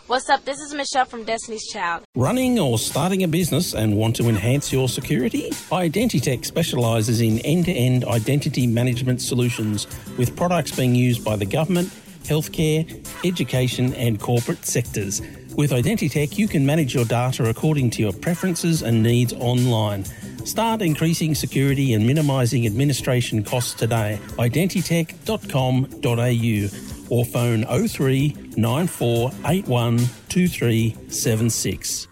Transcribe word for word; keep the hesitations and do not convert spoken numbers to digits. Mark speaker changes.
Speaker 1: What's up? This is Michelle from Destiny's Child.
Speaker 2: Running or starting a business and want to enhance your security? Identitech specialises in end-to-end identity management solutions with products being used by the government, healthcare, education and corporate sectors. With Identitech, you can manage your data according to your preferences and needs online. Start increasing security and minimising administration costs today. identitech dot com dot a u or phone oh three nine four eight one two three seven six.